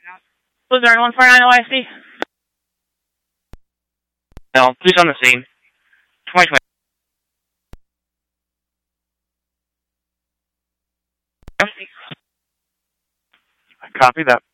Blizzard 149 OIC. No, police on the scene. 2020. Copy that.